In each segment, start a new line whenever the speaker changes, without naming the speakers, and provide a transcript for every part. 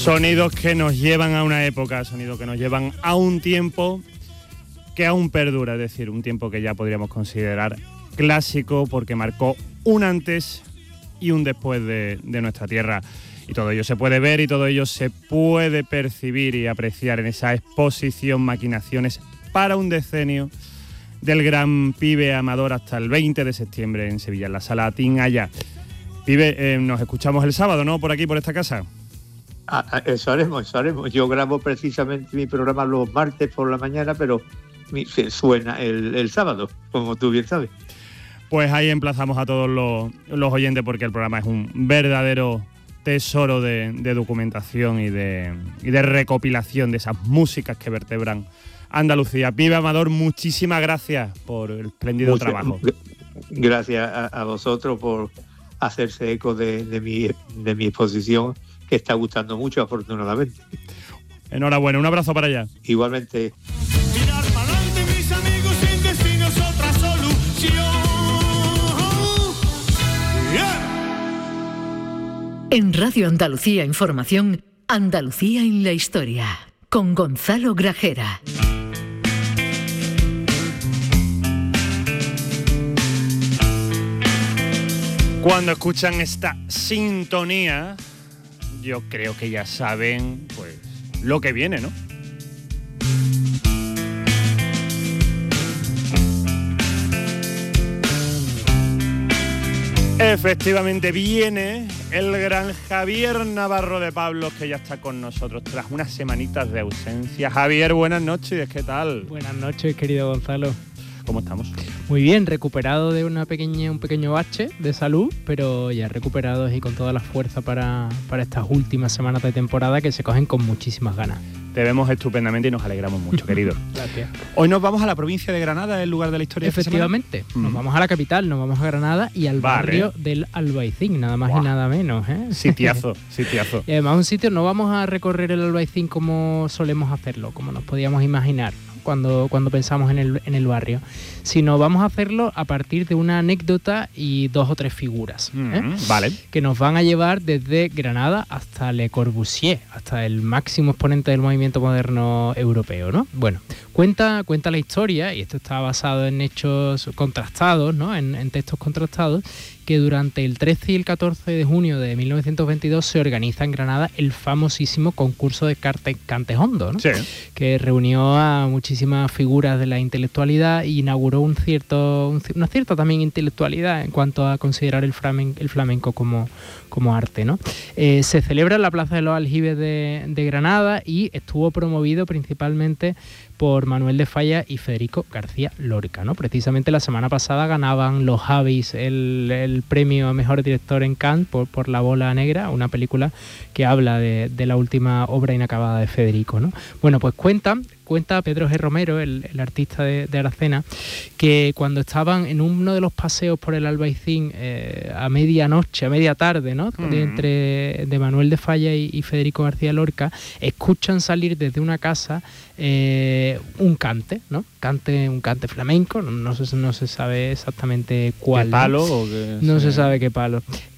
Sonidos que nos llevan a una época, sonidos que nos llevan a un tiempo que aún perdura, es decir, un tiempo que ya podríamos considerar clásico porque marcó un antes y un después de nuestra tierra. Y todo ello se puede ver y todo ello se puede percibir y apreciar en esa exposición Maquinaciones para un decenio del gran Pibe Amador hasta el 20 de septiembre en Sevilla, en la Sala Tin Allá. Pibe, nos escuchamos el sábado, ¿no? Por aquí, por esta casa.
Eso haremos. Yo grabo precisamente mi programa los martes por la mañana, pero suena el sábado, como tú bien sabes.
Pues ahí emplazamos a todos los oyentes porque el programa es un verdadero tesoro de documentación y de recopilación de esas músicas que vertebran Andalucía. Pibe Amador, muchísimas gracias por el espléndido trabajo.
Gracias a vosotros por hacerse eco de mi exposición, que está gustando mucho, afortunadamente.
Enhorabuena, un abrazo para allá.
Igualmente.
Mirar para adelante, mis amigos, sin destino es otra solución. Yeah.
En Radio Andalucía Información, Andalucía en la historia, con Gonzalo Grajera.
Cuando escuchan esta sintonía, yo creo que ya saben, pues, lo que viene, ¿no? Efectivamente viene el gran Javier Navarro de Pablos, que ya está con nosotros tras unas semanitas de ausencia. Javier, buenas noches, ¿qué tal?
Buenas noches, querido Gonzalo.
¿Cómo estamos?
Muy bien, recuperado de un pequeño bache de salud, pero ya recuperados y con toda la fuerza para estas últimas semanas de temporada que se cogen con muchísimas ganas.
Te vemos estupendamente y nos alegramos mucho, querido.
Gracias.
Hoy nos vamos a la provincia de Granada, el lugar de la historia.
Efectivamente, nos vamos a la capital, nos vamos a Granada y al barrio del Albaicín, nada más y nada menos, ¿eh?
Sitiazo.
Y además un sitio, no vamos a recorrer el Albaicín como solemos hacerlo, como nos podíamos imaginar, ¿no? Cuando pensamos en el barrio, sino vamos a hacerlo a partir de una anécdota y 2 o 3 figuras,
vale,
que nos van a llevar desde Granada hasta Le Corbusier, hasta el máximo exponente del movimiento moderno europeo, ¿no? Bueno, cuenta la historia, y esto está basado en hechos contrastados, ¿no? En textos contrastados, que durante el 13 y el 14 de junio de 1922 se organiza en Granada el famosísimo concurso de Cantejondo, ¿no? Sí. Que reunió a muchísimas figuras de la intelectualidad y inauguró una cierta también intelectualidad en cuanto a considerar el flamenco como arte, ¿no? Se celebra en la Plaza de los Aljibes de Granada y estuvo promovido principalmente por Manuel de Falla y Federico García Lorca, ¿no? Precisamente la semana pasada ganaban los Javis el premio a mejor director en Cannes por La Bola Negra, una película que habla de la última obra inacabada de Federico, ¿no? Bueno, pues cuenta Pedro G. Romero, el artista de Aracena, que cuando estaban en uno de los paseos por el Albaicín a media tarde, ¿no? De Manuel de Falla y Federico García Lorca, escuchan salir desde una casa un cante, ¿no? Un cante flamenco, no se sabe exactamente cuál.
¿Qué palo? ¿O qué?
No se sabe qué palo.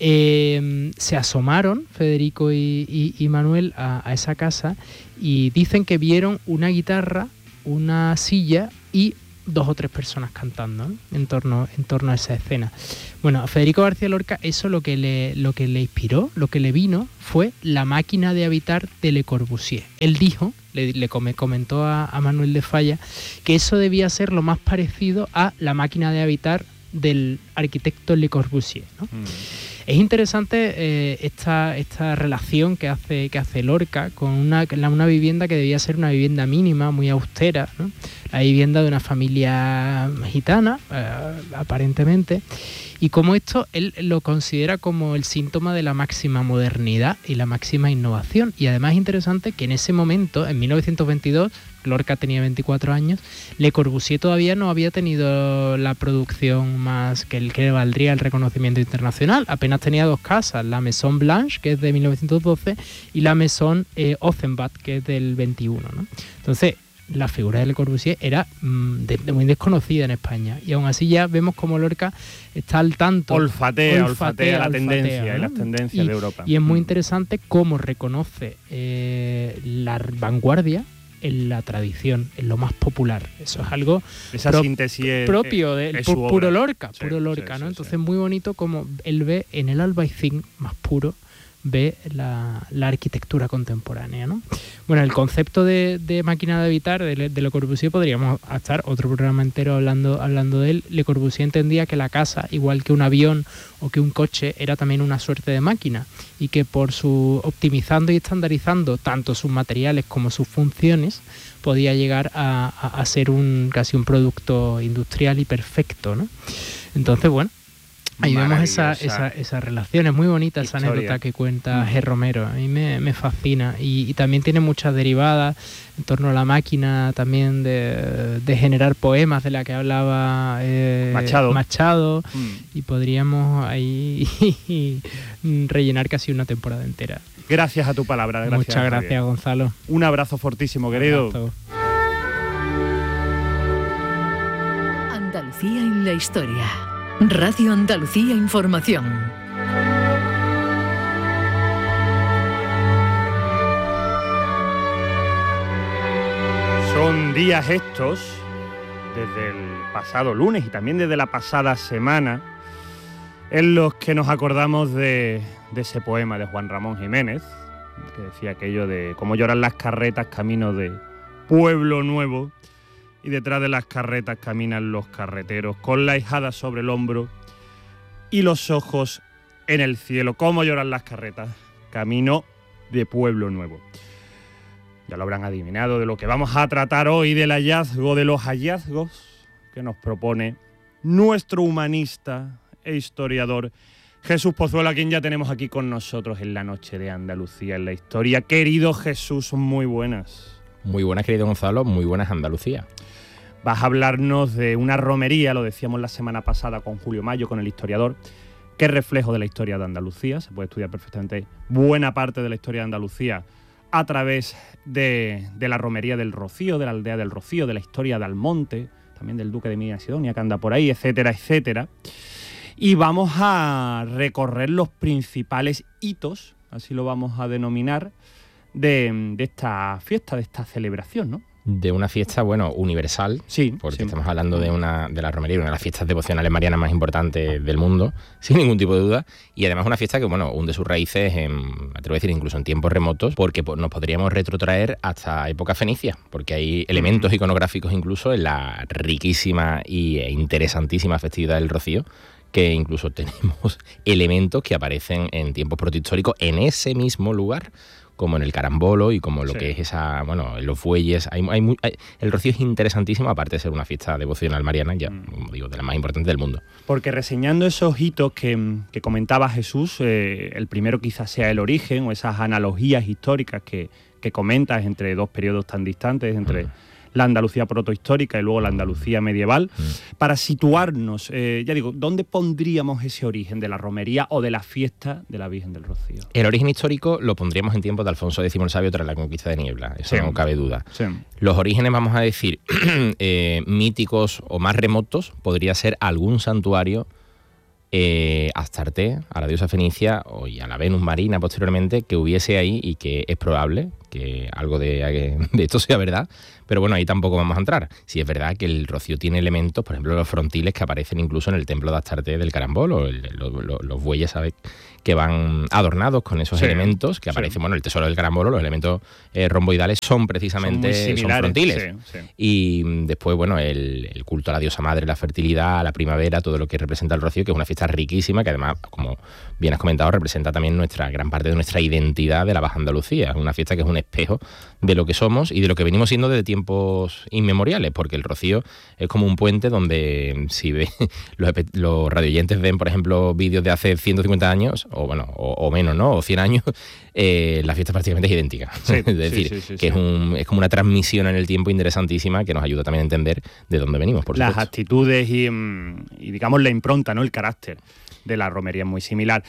Se asomaron Federico y Manuel a esa casa y dicen que vieron una guitarra, una silla y 2 o 3 personas cantando, ¿no? en torno a esa escena. Bueno, a Federico García Lorca eso lo que le inspiró, lo que le vino fue La máquina de habitar de Le Corbusier. Él dijo, le comentó a Manuel de Falla, que eso debía ser lo más parecido a La máquina de habitar del arquitecto Le Corbusier, ¿no? Es interesante esta relación que hace Lorca con una vivienda que debía ser una vivienda mínima, muy austera, ¿no? La vivienda de una familia gitana, aparentemente, y como esto él lo considera como el síntoma de la máxima modernidad y la máxima innovación. Y además es interesante que en ese momento, en 1922, Lorca tenía 24 años, Le Corbusier todavía no había tenido la producción más que le valdría el reconocimiento internacional. Apenas tenía 2 casas, la Maison Blanche, que es de 1912, y la Maison Offenbach, que es del 21, ¿no? Entonces, la figura de Le Corbusier era muy desconocida en España, y aún así ya vemos como Lorca está al tanto,
olfatea la tendencia,
¿no?
y las tendencias de Europa.
Y es muy interesante cómo reconoce la vanguardia en la tradición, en lo más popular. Eso es algo
esa síntesis
propio de puro Lorca,
sí,
puro Lorca,
sí,
¿no?
sí,
Entonces
sí.
muy bonito como él ve en el Albaicín más puro, ve la arquitectura contemporánea, ¿no? Bueno, el concepto de máquina de habitar de Le Corbusier podríamos estar otro programa entero hablando de él. Le Corbusier entendía que la casa, igual que un avión o que un coche, era también una suerte de máquina, y que por su optimizando y estandarizando tanto sus materiales como sus funciones, podía llegar a ser casi un producto industrial y perfecto, ¿no? Entonces, bueno, ahí vemos esa relación. Es muy bonita esa anécdota que cuenta G. Romero. A mí me fascina. Y también tiene muchas derivadas en torno a la máquina también de generar poemas, de la que hablaba Machado. Y podríamos ahí rellenar casi una temporada entera.
Gracias a tu palabra. Gracias,
muchas gracias,
Javier.
Gonzalo.
Un abrazo fortísimo, querido.
Abrazo.
Andalucía en la historia. Radio Andalucía Información.
Son días estos, desde el pasado lunes y también desde la pasada semana, en los que nos acordamos de ese poema de Juan Ramón Jiménez, que decía aquello de cómo lloran las carretas camino de Pueblo Nuevo, y detrás de las carretas caminan los carreteros con la hijada sobre el hombro y los ojos en el cielo. Cómo lloran las carretas camino de Pueblo Nuevo. Ya lo habrán adivinado de lo que vamos a tratar hoy, del hallazgo de los hallazgos que nos propone nuestro humanista e historiador Jesús Pozuelo, a quien ya tenemos aquí con nosotros en la noche de Andalucía en la historia. Querido Jesús, muy buenas.
Muy buenas, querido Gonzalo, muy buenas, Andalucía.
Vas a hablarnos de una romería, lo decíamos la semana pasada con Julio Mayo, con el historiador, que es reflejo de la historia de Andalucía. Se puede estudiar perfectamente buena parte de la historia de Andalucía a través de la romería del Rocío, de la aldea del Rocío, de la historia de Almonte, también del duque de Minas-Sidonia, que anda por ahí, etcétera, etcétera. Y vamos a recorrer los principales hitos, así lo vamos a denominar, de esta fiesta, de esta celebración, ¿no?
De una fiesta, bueno, universal,
Sí,
porque
sí.
estamos hablando de la romería, una de las fiestas devocionales marianas más importantes del mundo, sin ningún tipo de duda, y además una fiesta que, bueno, hunde sus raíces me atrevo a decir, incluso en tiempos remotos, porque nos podríamos retrotraer hasta época fenicia, porque hay elementos iconográficos incluso en la riquísima e interesantísima festividad del Rocío, que incluso tenemos elementos que aparecen en tiempos protohistóricos en ese mismo lugar, como en el carambolo y como lo que es en los bueyes. El Rocío es interesantísimo, aparte de ser una fiesta devocional mariana, ya, como digo, de las más importantes del mundo.
Porque reseñando esos hitos que comentaba Jesús, el primero quizás sea el origen o esas analogías históricas que comentas entre dos periodos tan distantes, entre la Andalucía protohistórica y luego la Andalucía medieval, para situarnos, ya digo, ¿dónde pondríamos ese origen de la romería o de la fiesta de la Virgen del Rocío?
El origen histórico lo pondríamos en tiempos de Alfonso X el Sabio tras la conquista de Niebla, eso no cabe duda.
Sí.
Los orígenes, vamos a decir, míticos o más remotos, podría ser algún santuario a Astarte, a la diosa fenicia, y a la Venus marina posteriormente, que hubiese ahí, y que es probable que algo de esto sea verdad, pero bueno, ahí tampoco vamos a entrar. Si es verdad que el Rocío tiene elementos, por ejemplo, los frontiles que aparecen incluso en el templo de Astarte del Carambolo, los bueyes, ¿sabes?, que van adornados con esos elementos que aparecen, bueno, el tesoro del Carambolo, los elementos romboidales son precisamente son frontiles.
Sí.
Y después, bueno, el culto a la diosa madre, la fertilidad, a la primavera, todo lo que representa el Rocío, que es una fiesta riquísima, que además, como bien has comentado, representa también gran parte de nuestra identidad de la Baja Andalucía. Es una fiesta que es un espejo de lo que somos y de lo que venimos siendo desde tiempos inmemoriales, porque el Rocío es como un puente donde, si los radioyentes ven, por ejemplo, vídeos de hace 150 años, o menos, ¿no?, o 100 años, la fiesta prácticamente es idéntica.
Sí,
es decir, que es como una transmisión en el tiempo interesantísima que nos ayuda también a entender de dónde venimos, por
Las
supuesto.
actitudes y digamos la impronta, ¿no?, el carácter de la romería es muy similar.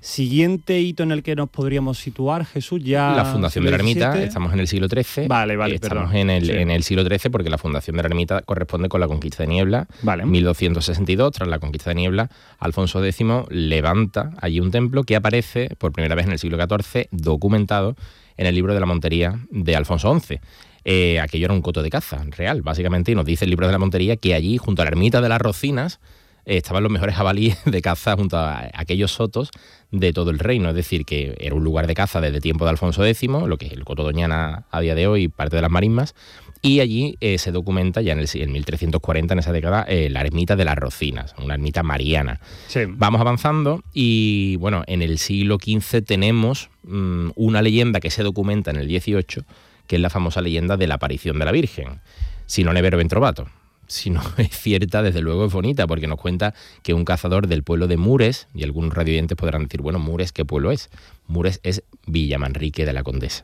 Siguiente hito en el que nos podríamos situar, Jesús, ya...
La fundación de la ermita,
XVII.
estamos en el siglo XIII.
Vale,
Estamos
perdón.
en el siglo XIII porque la fundación de la ermita corresponde con la conquista de Niebla.
Vale.
1262, tras la conquista de Niebla, Alfonso X levanta allí un templo que aparece por primera vez en el siglo XIV documentado en el libro de la Montería de Alfonso XI. Aquello era un coto de caza real, básicamente, y nos dice el libro de la Montería que allí, junto a la ermita de las Rocinas, estaban los mejores jabalíes de caza junto a aquellos sotos de todo el reino. Es decir, que era un lugar de caza desde tiempo de Alfonso X, lo que es el Coto Doñana a día de hoy, parte de las marismas, y allí se documenta ya en 1340, en esa década, la ermita de las Rocinas, una ermita mariana.
Sí.
Vamos avanzando y, bueno, en el siglo XV tenemos una leyenda que se documenta en el XVIII, que es la famosa leyenda de la aparición de la Virgen. Si non è vero, ben trovato. Si no es cierta, desde luego es bonita, porque nos cuenta que un cazador del pueblo de Mures, y algunos radioyentes podrán decir, bueno, Mures, ¿qué pueblo es? Mures es Villamanrique de la Condesa.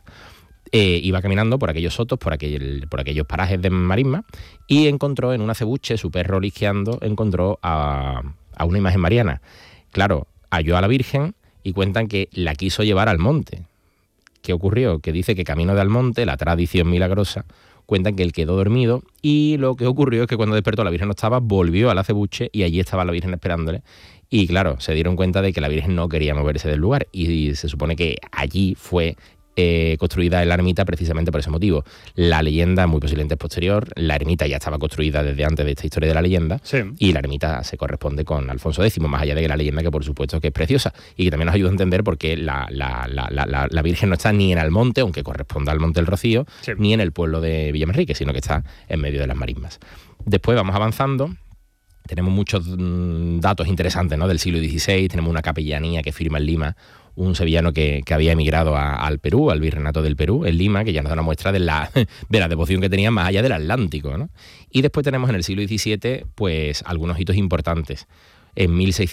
Iba caminando por aquellos sotos, por aquellos parajes de marisma, y encontró en un acebuche, su perro lisqueando, encontró a una imagen mariana. Claro, halló a la Virgen y cuentan que la quiso llevar al monte. ¿Qué ocurrió? Que dice que camino de Almonte, la tradición milagrosa, cuentan que él quedó dormido y lo que ocurrió es que cuando despertó la Virgen no estaba, volvió al acebuche y allí estaba la Virgen esperándole. Y claro, se dieron cuenta de que la Virgen no quería moverse del lugar y se supone que allí fue construida la ermita precisamente por ese motivo. La leyenda muy posiblemente es posterior, la ermita ya estaba construida desde antes de esta historia de la leyenda,
Sí.
y la ermita se corresponde con Alfonso X, más allá de que la leyenda, que por supuesto que es preciosa y que también nos ayuda a entender por qué la Virgen no está ni en Almonte, aunque corresponda al Monte del Rocío,
Sí.
ni en el pueblo de Villamanrique, sino que está en medio de las marismas. Después vamos avanzando. Tenemos muchos datos interesantes, ¿no? Del siglo XVI, tenemos una capellanía que firma en Lima un sevillano que había emigrado al Perú, al virreinato del Perú, en Lima, que ya nos da una muestra de la devoción que tenían más allá del Atlántico, ¿no? Y después tenemos en el siglo XVII, pues, algunos hitos importantes. En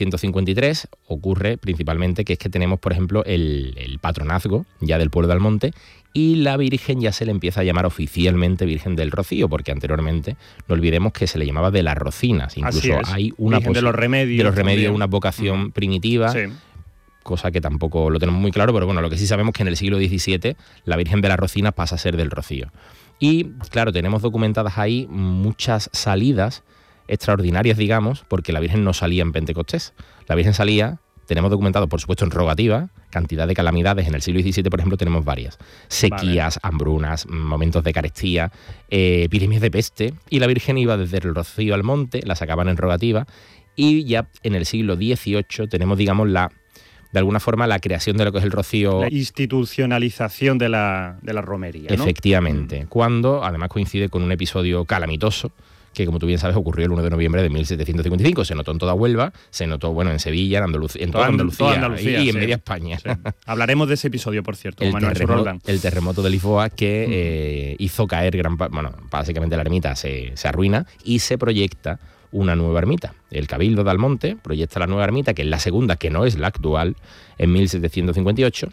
1653 ocurre principalmente que es que tenemos, por ejemplo, el patronazgo ya del pueblo de Almonte, y la Virgen ya se le empieza a llamar oficialmente Virgen del Rocío, porque anteriormente no olvidemos que se le llamaba de las Rocinas. Incluso hay una
Virgen de los Remedios.
también,
también.
una vocación primitiva,
Sí.
cosa que tampoco lo tenemos muy claro, pero bueno, lo que sí sabemos es que en el siglo XVII la Virgen de las Rocinas pasa a ser del Rocío. Y claro, tenemos documentadas ahí muchas salidas extraordinarias, digamos, porque la Virgen no salía en Pentecostés. La Virgen salía, tenemos documentado, por supuesto, en rogativa, cantidad de calamidades. En el siglo XVII, por ejemplo, tenemos varias. Sequías, hambrunas, momentos de carestía, epidemias de peste, y la Virgen iba desde el Rocío al monte, la sacaban en rogativa, y ya en el siglo XVIII tenemos, digamos, de alguna forma, la creación de lo que es el Rocío.
La institucionalización de la romería, ¿no?
Efectivamente, cuando además coincide con un episodio calamitoso que, como tú bien sabes, ocurrió el 1 de noviembre de 1755. Se notó en toda Huelva, se notó, bueno, en Sevilla, en toda Andalucía y en
sí.
media España.
Sí. Hablaremos de ese episodio, por cierto, Manuel Roldán.
El terremoto de Lisboa que hizo caer básicamente la ermita se arruina y se proyecta una nueva ermita. El Cabildo de Almonte proyecta la nueva ermita, que es la segunda, que no es la actual, en 1758.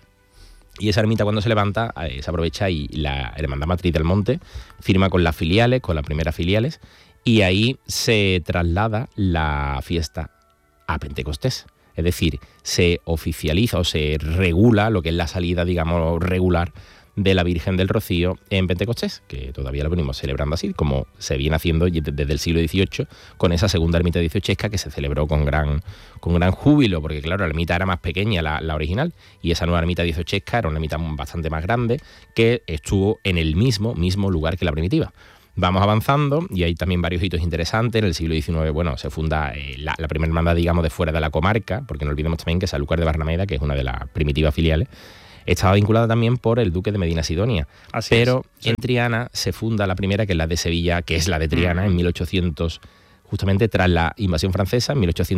Y esa ermita, cuando se levanta, se aprovecha y la Hermandad Matriz del Monte firma con las filiales, con las primeras filiales, y ahí se traslada la fiesta a Pentecostés. Es decir, se oficializa o se regula lo que es la salida, digamos, regular de la Virgen del Rocío en Pentecostés, que todavía lo venimos celebrando así, como se viene haciendo desde el siglo XVIII, con esa segunda ermita dieciochesca que se celebró con gran júbilo, porque claro, la ermita era más pequeña, la original, y esa nueva ermita dieciochesca era una ermita bastante más grande, que estuvo en el mismo lugar que la primitiva. Vamos avanzando y hay también varios hitos interesantes. En el siglo XIX, bueno, se funda la primera hermandad, digamos, de fuera de la comarca, porque no olvidemos también que Sanlúcar de Barrameda, que es una de las primitivas filiales, estaba vinculada también por el duque de Medina Sidonia. Pero
sí.
En Triana se funda la primera, que es la de Sevilla, que es la de Triana, en 1800, justamente tras la invasión francesa, en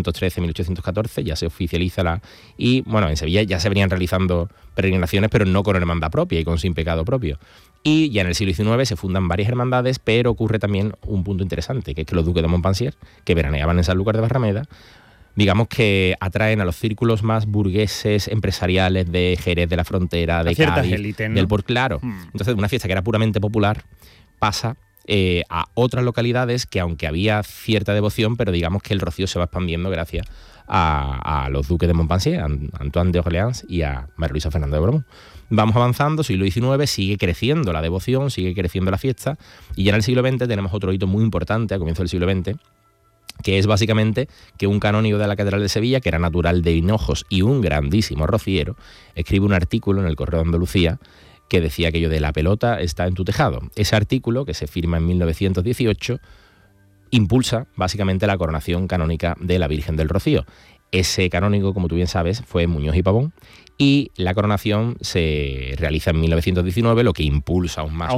1813-1814, ya se oficializa y bueno, en Sevilla ya se venían realizando peregrinaciones, pero no con hermandad propia y con sin pecado propio. Y ya en el siglo XIX se fundan varias hermandades, pero ocurre también un punto interesante, que es que los duques de Montpensier, que veraneaban en Sanlúcar de Barrameda, digamos que atraen a los círculos más burgueses, empresariales de Jerez de la Frontera, de
ciertas
Cádiz,
élites, ¿no?
del Claro. Entonces, una fiesta que era puramente popular pasa a otras localidades que, aunque había cierta devoción, pero digamos que el rocío se va expandiendo gracias a los duques de Montpensier, a Antoine de Orleans y a María Luisa Fernanda de Borbón. Vamos avanzando, siglo XIX, sigue creciendo la devoción, sigue creciendo la fiesta, y ya en el siglo XX tenemos otro hito muy importante a comienzo del siglo XX, que es básicamente que un canónigo de la Catedral de Sevilla, que era natural de Hinojos y un grandísimo rociero, escribe un artículo en el Correo de Andalucía que decía aquello de la pelota está en tu tejado. Ese artículo, que se firma en 1918, impulsa básicamente la coronación canónica de la Virgen del Rocío. Ese canónigo, como tú bien sabes, fue Muñoz y Pavón, y la coronación se realiza en 1919, lo que impulsa aún más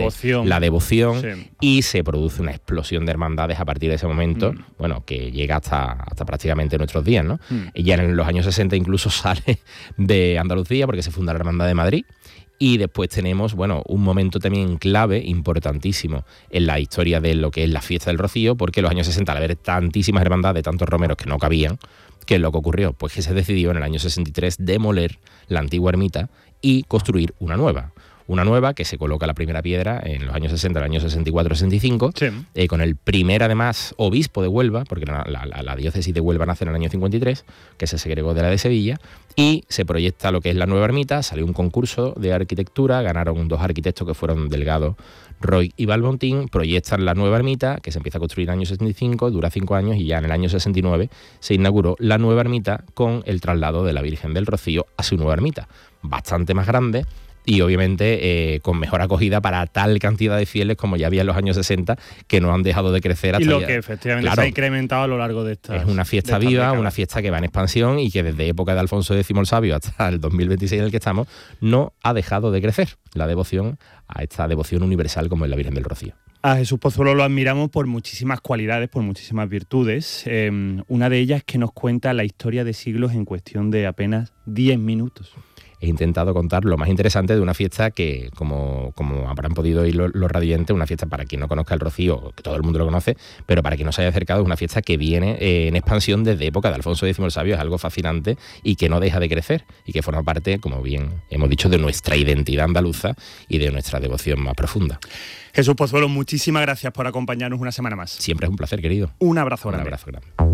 la devoción sí. Y se produce una explosión de hermandades a partir de ese momento, bueno, que llega hasta prácticamente nuestros días, ¿no? Y ya en los años 60 incluso sale de Andalucía porque se funda la Hermandad de Madrid. Y después tenemos, bueno, un momento también clave, importantísimo, en la historia de lo que es la fiesta del Rocío, porque en los años 60, al haber tantísimas hermandades, tantos romeros que no cabían, ¿qué es lo que ocurrió? Pues que se decidió en el año 63 demoler la antigua ermita y construir una nueva. Una nueva que se coloca la primera piedra en los años 60, el año 64-65, sí. Con el primer, además, obispo de Huelva, porque la diócesis de Huelva nace en el año 53, que se segregó de la de Sevilla, y se proyecta lo que es la nueva ermita. Salió un concurso de arquitectura, ganaron 2 arquitectos que fueron Delgado, Roy y Balbontín, proyectan la nueva ermita, que se empieza a construir en el año 65, dura 5 años, y ya en el año 69 se inauguró la nueva ermita con el traslado de la Virgen del Rocío a su nueva ermita, bastante más grande, y obviamente con mejor acogida para tal cantidad de fieles como ya había en los años 60, que no han dejado de crecer hasta
y lo que efectivamente claro, se ha incrementado a lo largo de estas.
Es una fiesta viva, décadas. Una fiesta que va en expansión y que desde época de Alfonso X el Sabio hasta el 2026 en el que estamos, no ha dejado de crecer la devoción a esta devoción universal como es la Virgen del Rocío.
A Jesús Pozuelo lo admiramos por muchísimas cualidades, por muchísimas virtudes. Una de ellas es que nos cuenta la historia de siglos en cuestión de apenas 10 minutos.
He intentado contar lo más interesante de una fiesta que, como habrán podido oír los radiantes, una fiesta, para quien no conozca el Rocío, que todo el mundo lo conoce, pero para quien no se haya acercado, es una fiesta que viene en expansión desde época de Alfonso X el Sabio. Es algo fascinante y que no deja de crecer y que forma parte, como bien hemos dicho, de nuestra identidad andaluza y de nuestra devoción más profunda.
Jesús Pozuelo, muchísimas gracias por acompañarnos una semana más.
Siempre es un placer, querido.
Un abrazo grande.
Un abrazo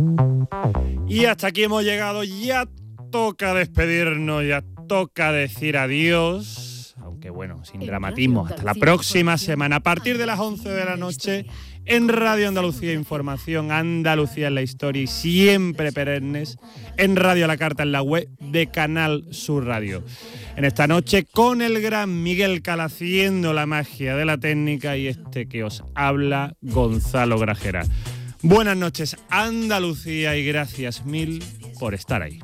grande.
Y hasta aquí hemos llegado. Ya toca despedirnos, ya toca decir adiós, aunque bueno, sin dramatismo, hasta la próxima semana, a partir de las 11 de la noche, en Radio Andalucía Información, Andalucía en la Historia y siempre perennes, en Radio a la Carta, en la web de Canal Sur Radio. En esta noche con el gran Miguel Cala haciendo la magia de la técnica y este que os habla, Gonzalo Grajera. Buenas noches, Andalucía, y gracias mil por estar ahí.